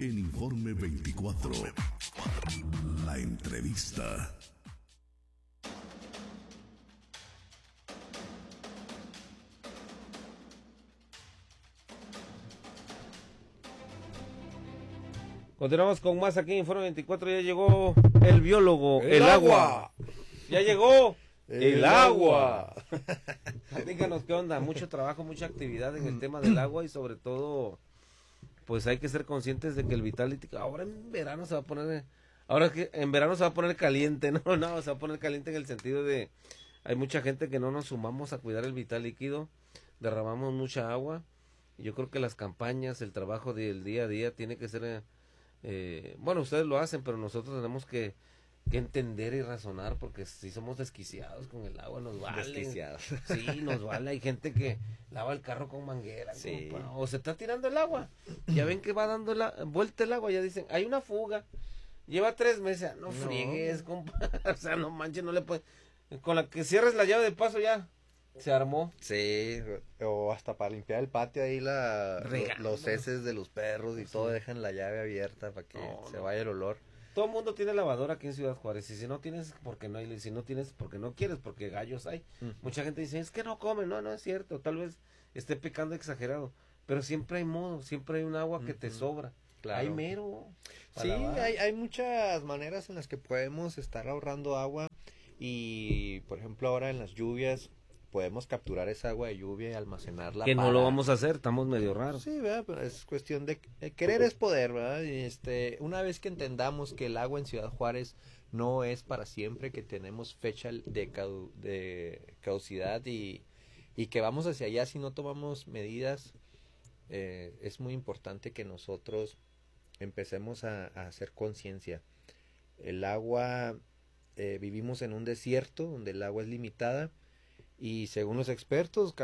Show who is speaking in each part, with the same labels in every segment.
Speaker 1: en Informe 24. La entrevista.
Speaker 2: Continuamos con más aquí en Informe 24. Ya llegó el biólogo, el agua. Ya llegó el agua. Díganos qué onda. Mucho trabajo, mucha actividad en el tema del agua y sobre todo, pues hay que ser conscientes de que el Vitality ahora en verano se va a poner, ahora que en verano se va a poner caliente, no, se va a poner caliente en el sentido de, hay mucha gente que no nos sumamos a cuidar el vital líquido, derramamos mucha agua y yo creo que las campañas, el trabajo del día a día tiene que ser bueno, ustedes lo hacen, pero nosotros tenemos que entender y razonar, porque si somos desquiciados con el agua, nos vale.
Speaker 3: Desquiciados.
Speaker 2: Sí, nos vale. Hay gente que lava el carro con manguera,
Speaker 3: sí.
Speaker 2: Compa, o se está tirando el agua. Ya ven que va dando la vuelta el agua, ya dicen, hay una fuga. Lleva 3 meses, no friegues, compa. O sea, no manches, no le puedes. Con la que cierres la llave de paso ya se armó.
Speaker 3: Sí, o hasta para limpiar el patio ahí los heces de los perros y todo, dejan la llave abierta para que se vaya el olor.
Speaker 2: Todo el mundo tiene lavadora aquí en Ciudad Juárez, y si no tienes, porque no hay, si no tienes, porque no quieres, porque gallos hay. Mucha gente dice, es que no comen, no es cierto, tal vez esté pecando exagerado, pero siempre hay modo, siempre hay un agua que te sobra.
Speaker 3: Claro.
Speaker 2: Hay mero.
Speaker 3: Sí, hay muchas maneras en las que podemos estar ahorrando agua y, por ejemplo, ahora en las lluvias podemos capturar esa agua de lluvia y almacenarla.
Speaker 2: Que no lo vamos a hacer, estamos medio raros.
Speaker 3: Sí, ¿verdad? Pero es cuestión de querer es poder, ¿verdad? Y una vez que entendamos que el agua en Ciudad Juárez no es para siempre, que tenemos fecha de caducidad y que vamos hacia allá si no tomamos medidas, es muy importante que nosotros empecemos a hacer conciencia. El agua, vivimos en un desierto donde el agua es limitada. Y según los expertos,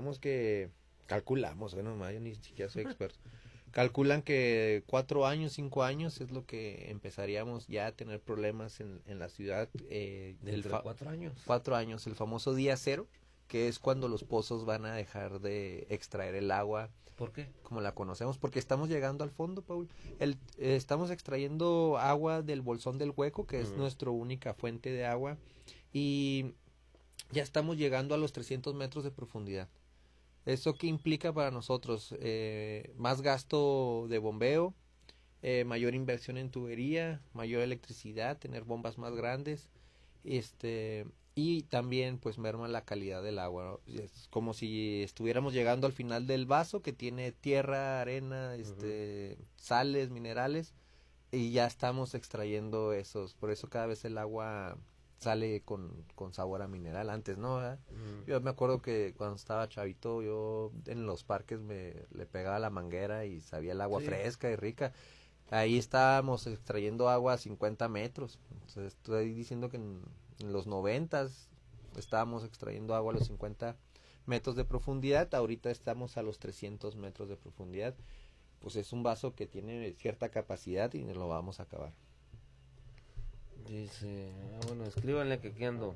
Speaker 3: bueno, yo ni siquiera soy experto, calculan que 4 años, 5 años es lo que empezaríamos ya a tener problemas en la ciudad.
Speaker 2: ¿Dentro de 4 años?
Speaker 3: 4 años, el famoso día cero, que es cuando los pozos van a dejar de extraer el agua.
Speaker 2: ¿Por qué?
Speaker 3: Como la conocemos, porque estamos llegando al fondo, Paul. Estamos extrayendo agua del Bolsón del Hueco, que es nuestra única fuente de agua, y ya estamos llegando a los 300 metros de profundidad. ¿Eso qué implica para nosotros? Más gasto de bombeo, mayor inversión en tubería, mayor electricidad, tener bombas más grandes, y también pues merma la calidad del agua, ¿no? Es como si estuviéramos llegando al final del vaso que tiene tierra, arena, sales, minerales, y ya estamos extrayendo esos. Por eso cada vez el agua sale con sabor a mineral. Antes no, ¿verdad? Yo me acuerdo que cuando estaba chavito, yo en los parques le pegaba la manguera y sabía el agua fresca y rica. Ahí estábamos extrayendo agua a 50 metros. Entonces, estoy diciendo que en los 90s estábamos extrayendo agua a los 50 metros de profundidad. Ahorita estamos a los 300 metros de profundidad. Pues es un vaso que tiene cierta capacidad y lo vamos a acabar.
Speaker 2: Dice, bueno, escríbanle que aquí ando.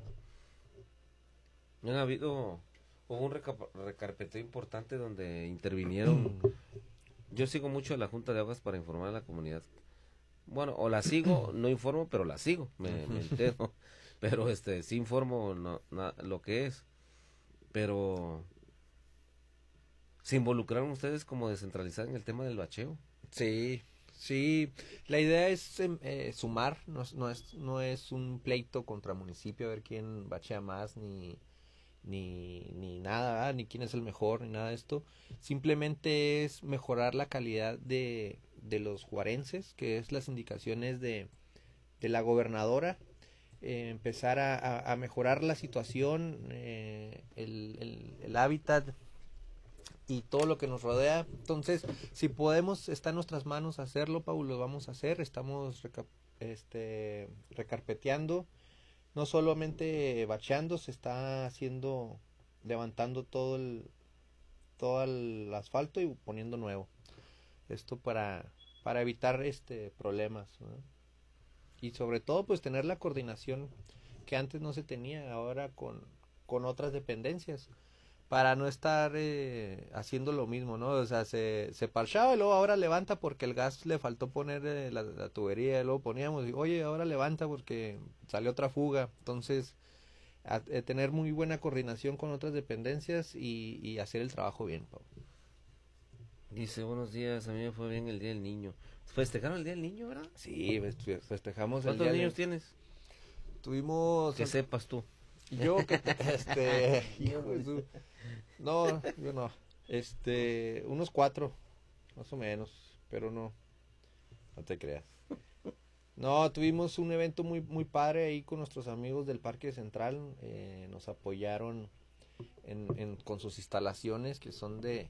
Speaker 2: Hubo un recarpeteo importante donde intervinieron. Yo sigo mucho a la Junta de Aguas para informar a la comunidad. Bueno, o la sigo, no informo, pero la sigo, me entero. Pero sí informo lo que es. Pero ¿se involucraron ustedes como descentralizar en el tema del bacheo?
Speaker 3: Sí, la idea es sumar, no es un pleito contra municipio a ver quién bachea más ni nada, ¿verdad? Ni quién es el mejor, ni nada de esto. Simplemente es mejorar la calidad de los juarenses, que es las indicaciones de la gobernadora, empezar a mejorar la situación, el hábitat y todo lo que nos rodea. Entonces, si podemos, está en nuestras manos hacerlo, Paul, lo vamos a hacer. Estamos recarpeteando, no solamente bacheando, se está levantando todo el asfalto y poniendo nuevo. Esto para evitar problemas, ¿no? Y sobre todo pues tener la coordinación que antes no se tenía ahora con otras dependencias. para no estar haciendo lo mismo, ¿no? O sea, se parchaba y luego ahora levanta porque el gas le faltó poner la tubería, y luego poníamos, y, oye, ahora levanta porque salió otra fuga. Entonces, tener muy buena coordinación con otras dependencias y hacer el trabajo bien, Pau.
Speaker 2: Dice, buenos días, a mí me fue bien el Día del Niño. ¿Festejaron el Día del Niño, verdad?
Speaker 3: Sí, festejamos el
Speaker 2: ¿Cuántos
Speaker 3: día
Speaker 2: niños tienes?
Speaker 3: Tuvimos...
Speaker 2: Que sepas tú.
Speaker 3: Yo que, hijo de su... No, yo no. Unos 4, más o menos, pero no te creas. No, tuvimos un evento muy muy padre ahí con nuestros amigos del Parque Central. Nos apoyaron con sus instalaciones que son de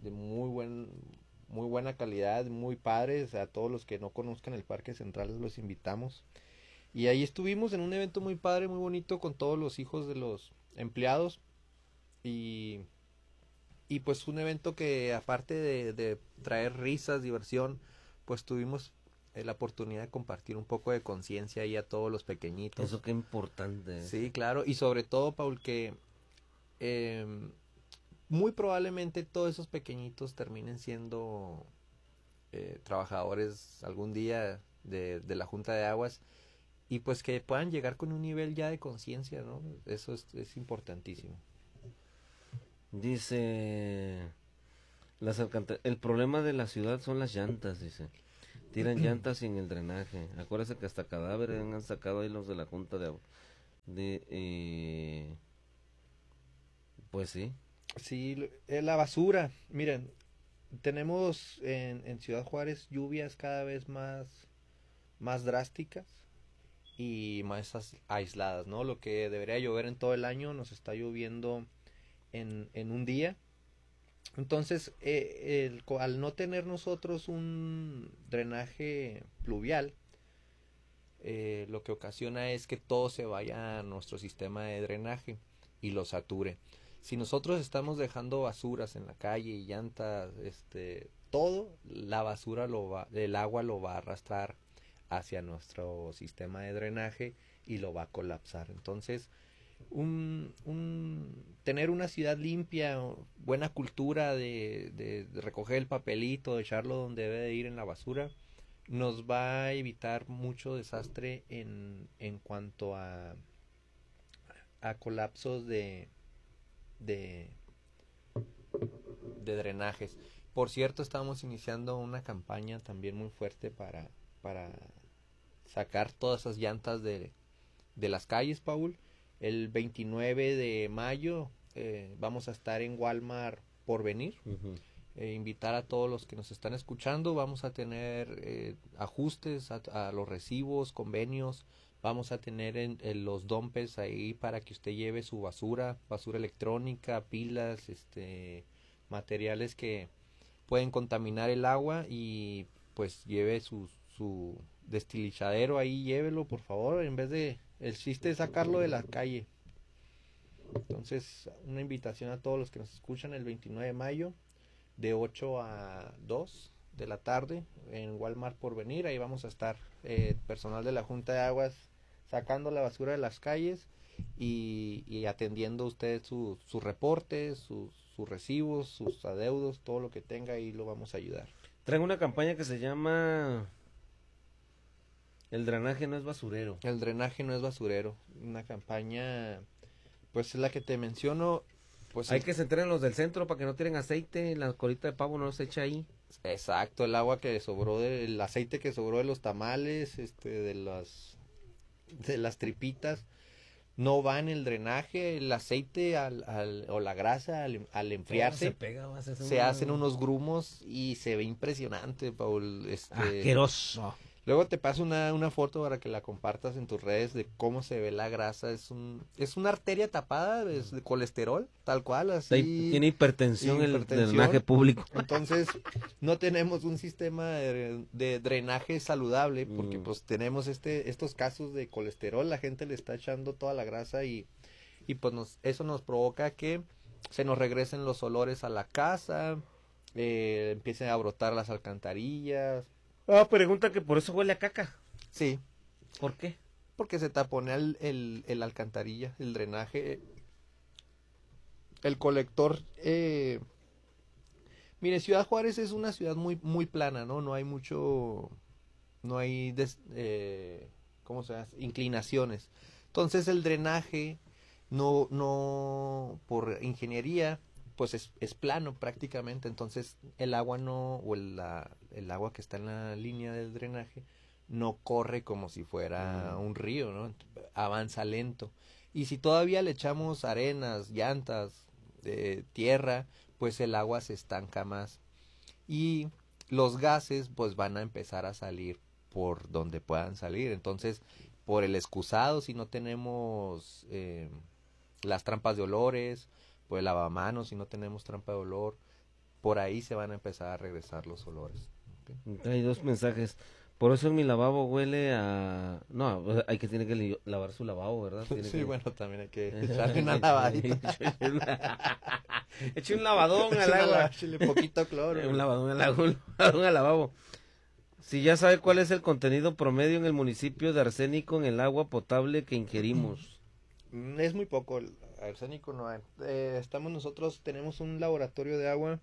Speaker 3: muy buena calidad, muy padres. A todos los que no conozcan el Parque Central los invitamos. Y ahí estuvimos en un evento muy padre, muy bonito con todos los hijos de los empleados. Y pues un evento que aparte de traer risas, diversión, pues tuvimos la oportunidad de compartir un poco de conciencia ahí a todos los pequeñitos.
Speaker 2: Eso qué importante es.
Speaker 3: Sí, claro, y sobre todo, Paul, que muy probablemente todos esos pequeñitos terminen siendo trabajadores algún día de la Junta de Aguas y pues que puedan llegar con un nivel ya de conciencia, ¿no? Eso es importantísimo.
Speaker 2: Dice, el problema de la ciudad son las llantas, dice. Tiran llantas sin el drenaje. Acuérdese que hasta cadáveres han sacado ahí los de la Junta de Agua. Pues sí.
Speaker 3: Sí, la basura. Miren, tenemos en Ciudad Juárez lluvias cada vez más drásticas y más aisladas, ¿no? Lo que debería llover en todo el año nos está lloviendo en un día. Entonces, al no tener nosotros un drenaje pluvial, lo que ocasiona es que todo se vaya a nuestro sistema de drenaje y lo sature. Si nosotros estamos dejando basuras en la calle y llantas, todo, la basura el agua lo va a arrastrar hacia nuestro sistema de drenaje y lo va a colapsar. Entonces, tener una ciudad limpia, buena cultura de recoger el papelito, de echarlo donde debe de ir en la basura, nos va a evitar mucho desastre en cuanto a colapsos de drenajes. Por cierto, estamos iniciando una campaña también muy fuerte para sacar todas esas llantas de las calles, Paul. El 29 de mayo vamos a estar en Walmart Porvenir. Invitar a todos los que nos están escuchando. Vamos a tener ajustes a los recibos, convenios. Vamos a tener en los dumpes ahí para que usted lleve su basura electrónica, pilas, materiales que pueden contaminar el agua y pues lleve su destilizadero ahí, llévelo por favor, en vez de, el chiste es sacarlo de la calle. Entonces, una invitación a todos los que nos escuchan el 29 de mayo de 8 a 2 de la tarde en Walmart Porvenir. Ahí vamos a estar personal de la Junta de Aguas sacando la basura de las calles y atendiendo usted sus reportes, sus recibos, sus adeudos, todo lo que tenga, ahí lo vamos a ayudar.
Speaker 2: Traigo una campaña que se llama El drenaje no es basurero.
Speaker 3: El drenaje no es basurero. Una campaña, pues es la que te menciono. Pues
Speaker 2: hay que se enteren los del centro para que no tiren aceite, la colita de pavo no se echa ahí.
Speaker 3: Exacto, el agua que sobró, el aceite que sobró de los tamales, de las tripitas, no va en el drenaje. El aceite o la grasa al enfriarse se hacen unos grumos y se ve impresionante, Paul.
Speaker 2: Asqueroso.
Speaker 3: Luego te paso una foto para que la compartas en tus redes de cómo se ve la grasa. Es una arteria tapada de colesterol, tal cual, así.
Speaker 2: Tiene hipertensión el drenaje público.
Speaker 3: Entonces, no tenemos un sistema de drenaje saludable porque pues tenemos estos casos de colesterol. La gente le está echando toda la grasa y pues eso nos provoca que se nos regresen los olores a la casa, empiecen a brotar las alcantarillas.
Speaker 2: Pregunta que por eso huele a caca.
Speaker 3: Sí.
Speaker 2: ¿Por qué?
Speaker 3: Porque se taponea el alcantarilla, el drenaje. el colector, mire, Ciudad Juárez es una ciudad muy plana, ¿no? No hay mucho, no hay, ¿cómo se llama? Inclinaciones. Entonces el drenaje, no, por ingeniería, pues es plano prácticamente. Entonces el agua no, o el agua que está en la línea del drenaje, no corre como si fuera un río, ¿no? Avanza lento. Y si todavía le echamos arenas, llantas, tierra, pues el agua se estanca más. Y los gases pues van a empezar a salir por donde puedan salir. Entonces, por el excusado, si no tenemos las trampas de olores, por el lavamanos, si no tenemos trampa de olor, por ahí se van a empezar a regresar los olores. ¿Okay?
Speaker 2: Hay dos mensajes. Por eso en mi lavabo huele a... No, tiene que lavar su lavabo, ¿verdad? Tiene
Speaker 3: Sí,
Speaker 2: que...
Speaker 3: bueno, también hay que echarle una lavadita.
Speaker 2: Eche un lavadón al agua.
Speaker 3: Échale poquito cloro.
Speaker 2: Un lavadón al agua, un lavadón al lavabo. Si ya sabe cuál es el contenido promedio en el municipio de arsénico en el agua potable que ingerimos.
Speaker 3: Es muy poco, el arsénico no hay. Nosotros tenemos un laboratorio de agua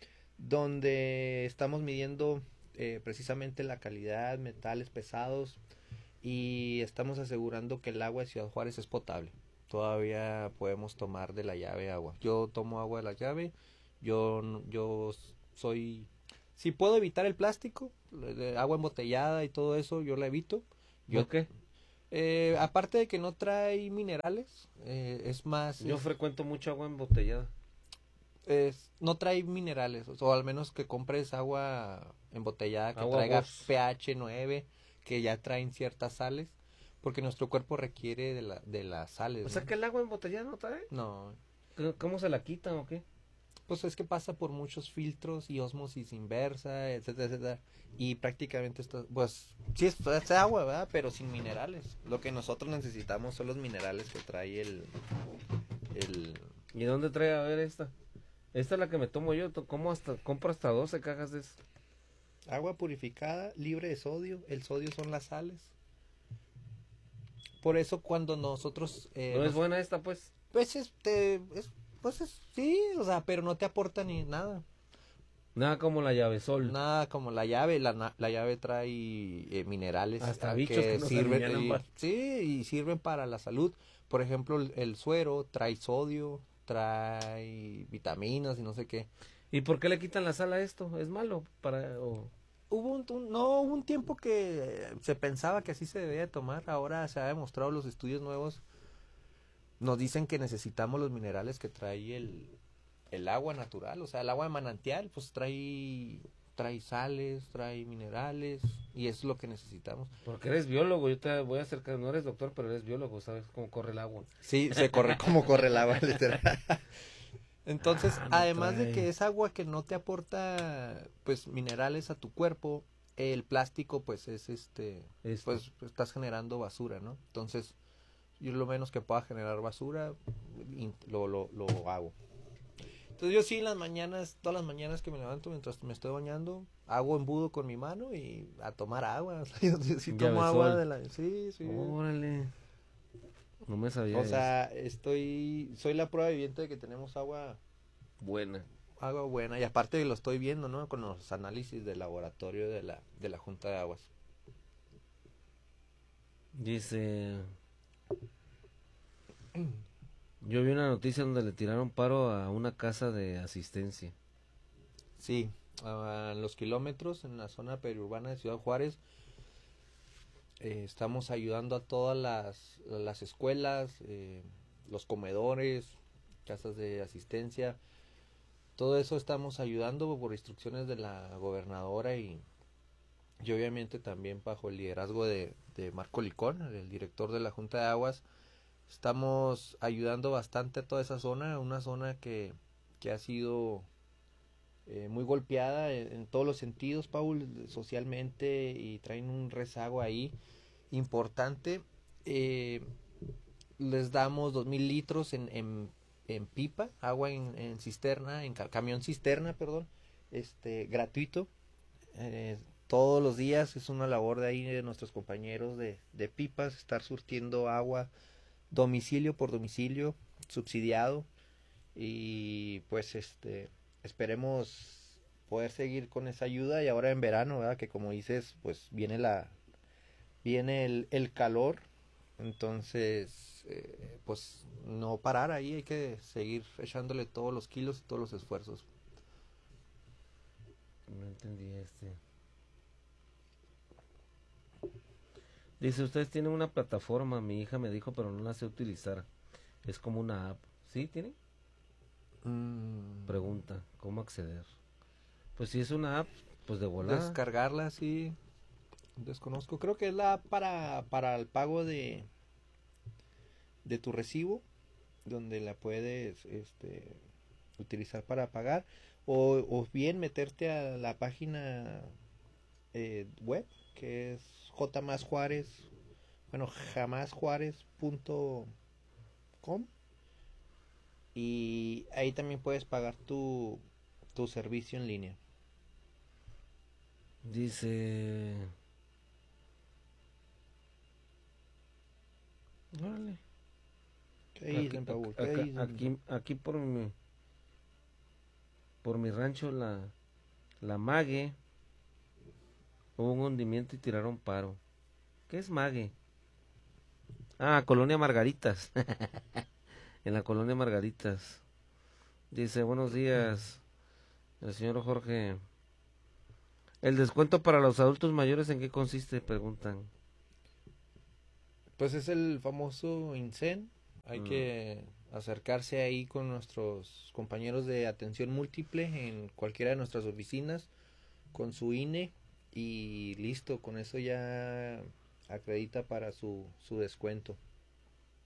Speaker 3: donde estamos midiendo precisamente la calidad, metales pesados, y estamos asegurando que el agua de Ciudad Juárez es potable. Todavía podemos tomar de la llave agua. Yo tomo agua de la llave. Yo soy... Si puedo evitar el plástico, agua embotellada y todo eso, yo la evito.
Speaker 2: ¿Por qué?
Speaker 3: Aparte de que no trae minerales, es más...
Speaker 2: Yo frecuento mucho agua embotellada.
Speaker 3: No trae minerales, o al menos que compres agua embotellada que
Speaker 2: Agua
Speaker 3: traiga
Speaker 2: Voss.
Speaker 3: pH 9, que ya traen ciertas sales, porque nuestro cuerpo requiere de las sales.
Speaker 2: O sea,
Speaker 3: ¿no?
Speaker 2: que el agua embotellada no trae.
Speaker 3: No,
Speaker 2: ¿Cómo se la quitan o qué?
Speaker 3: pues es que pasa por muchos filtros y ósmosis inversa, etcétera, etcétera, y prácticamente esto, pues sí es agua, ¿verdad? Pero sin minerales. Lo que nosotros necesitamos son los minerales que trae el
Speaker 2: ¿Y dónde trae a ver esta? Esta es la que me tomo yo. Compro hasta 12 cajas de eso.
Speaker 3: agua purificada, libre de sodio. El sodio son las sales. Por eso cuando nosotros...
Speaker 2: ¿No es buena esta, pues?
Speaker 3: Pues sí, o sea, pero no te aporta ni nada.
Speaker 2: Nada como la llave sol.
Speaker 3: Nada como la llave. La llave trae minerales.
Speaker 2: Hasta bichos que nos
Speaker 3: sirven.
Speaker 2: alivianan.
Speaker 3: Sí, y sirven para la salud. Por ejemplo, el suero trae sodio, trae vitaminas y no sé qué.
Speaker 2: ¿Y por qué le quitan la sal a esto? ¿Es malo?
Speaker 3: Hubo un tiempo que se pensaba que así se debía de tomar. Ahora se ha demostrado, los estudios nuevos nos dicen que necesitamos los minerales que trae el agua natural. O sea, el agua de manantial pues trae sales, trae minerales, y eso es lo que necesitamos.
Speaker 2: Porque eres biólogo. Yo te voy a acercar. No eres doctor, pero eres biólogo. ¿Sabes cómo corre el agua?
Speaker 3: Sí, se corre como corre el agua, literal. Entonces,
Speaker 2: no
Speaker 3: además de
Speaker 2: trae.
Speaker 3: que es agua que no te aporta pues minerales a tu cuerpo, el plástico pues es pues estás generando basura, ¿no? Entonces, yo lo menos que pueda generar basura lo hago. Entonces yo sí todas las mañanas que me levanto mientras me estoy bañando, hago embudo con mi mano y a tomar agua. O sea, yo sí tomo agua
Speaker 2: Llavesol.
Speaker 3: de la... Sí.
Speaker 2: Órale. No me sabía
Speaker 3: O
Speaker 2: eso.
Speaker 3: sea, soy la prueba viviente de que tenemos agua
Speaker 2: Buena.
Speaker 3: buena, y aparte lo estoy viendo, ¿no? Con los análisis del laboratorio de la Junta de Aguas.
Speaker 2: Dice... Yo vi una noticia donde le tiraron paro a una casa de asistencia.
Speaker 3: Sí, a los kilómetros en la zona periurbana de Ciudad Juárez estamos ayudando a todas las escuelas, los comedores, casas de asistencia. Todo eso estamos ayudando por instrucciones de la gobernadora y obviamente también bajo el liderazgo de Marco Licón, el director de la Junta de Aguas. Estamos ayudando bastante a toda esa zona, una zona que ha sido muy golpeada en todos los sentidos, Paul, socialmente, y traen un rezago ahí importante. Les damos 2,000 litros en pipa, agua en cisterna, camión cisterna, perdón, gratuito. Todos los días es una labor de ahí de nuestros compañeros de pipas, estar surtiendo agua domicilio por domicilio, subsidiado, y pues esperemos poder seguir con esa ayuda, y ahora en verano, ¿verdad? Que como dices, pues viene el calor, entonces pues no parar ahí, hay que seguir echándole todos los kilos y todos los esfuerzos.
Speaker 2: No entendí Dice, ustedes tienen una plataforma, mi hija me dijo, pero no la sé utilizar. Es como una app. ¿Sí tienen? Pregunta, ¿cómo acceder? Pues si es una app, pues de volada.
Speaker 3: Descargarla, sí. Desconozco. Creo que es la app para el pago de tu recibo, donde la puedes utilizar para pagar. O bien meterte a la página web, que es jamasjuarez.com, y ahí también puedes pagar tu servicio en línea.
Speaker 2: Dice... Órale.
Speaker 3: ¿Qué dicen, Paul? ¿Qué dicen?
Speaker 2: Aquí por mi rancho, la Mague, hubo un hundimiento y tiraron paro. ¿Qué es Mague? Ah, Colonia Margaritas. En la Colonia Margaritas. Dice, buenos días, el señor Jorge. ¿El descuento para los adultos mayores en qué consiste? Preguntan.
Speaker 3: Pues es el famoso INSEN. Hay que acercarse ahí con nuestros compañeros de atención múltiple en cualquiera de nuestras oficinas con su INE y listo, con eso ya acredita para su descuento.